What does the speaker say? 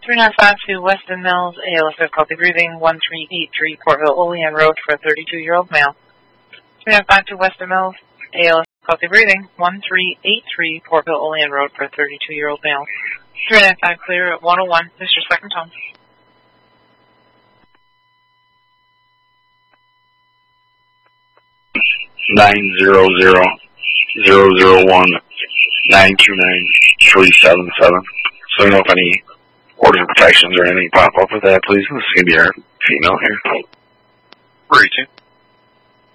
3952 Weston Mills, ALS difficulty breathing, 1383 Portville Olean Road for a 32-year-old male. 3952 Weston Mills, ALS difficulty breathing, 1383 Portville Olean Road for a 32-year-old male. 395 clear at 101, Mr. Second Tone. 900-001-929-377. So, if any orders of protections or anything pop up with that, please. This is going to be our female here. 32.